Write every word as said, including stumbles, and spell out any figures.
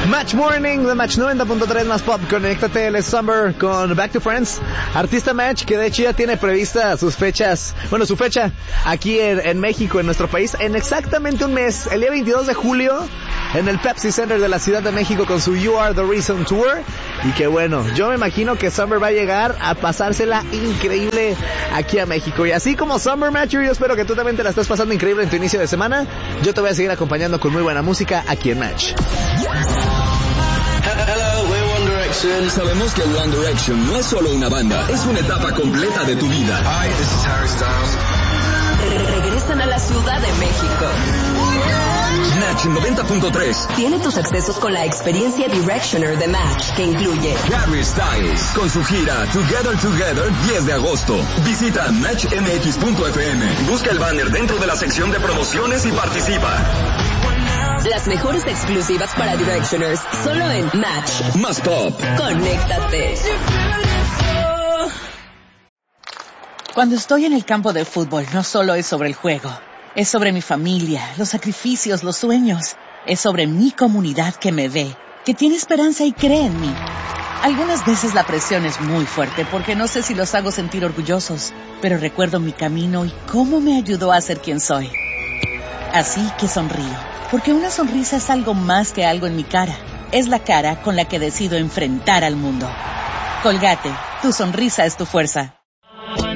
Match Morning de Match noventa punto tres más pop. Conéctate, el Summer con Back to Friends. Artista Match que de hecho ya tiene prevista sus fechas, bueno, su fecha aquí en, en México, en nuestro país, en exactamente un mes, el día veintidós de julio, en el Pepsi Center de la Ciudad de México con su You Are the Reason Tour. Y que bueno, yo me imagino que Summer va a llegar a pasársela increíble aquí a México. Y así como Summer Matcher, yo espero que tú también te la estés pasando increíble en tu inicio de semana. Yo te voy a seguir acompañando con muy buena música aquí en Match. Hello, we're One Direction. Sabemos que One Direction no es solo una banda, es una etapa completa de tu vida. Hi, this is Harry Styles. Regresan a la Ciudad de México. Match noventa punto tres Tiene tus accesos con la experiencia Directioner de Match, que incluye Harry Styles con su gira Together Together diez de agosto. Visita match m x punto f m. Busca el banner dentro de la sección de promociones y participa. Las mejores exclusivas para Directioners, solo en Match. Más pop. Conéctate. Cuando estoy en el campo de fútbol, no solo es sobre el juego. Es sobre mi familia, los sacrificios, los sueños. Es sobre mi comunidad que me ve, que tiene esperanza y cree en mí. Algunas veces la presión es muy fuerte porque no sé si los hago sentir orgullosos, pero recuerdo mi camino y cómo me ayudó a ser quien soy. Así que sonrío, porque una sonrisa es algo más que algo en mi cara. Es la cara con la que decido enfrentar al mundo. Colgate, tu sonrisa es tu fuerza.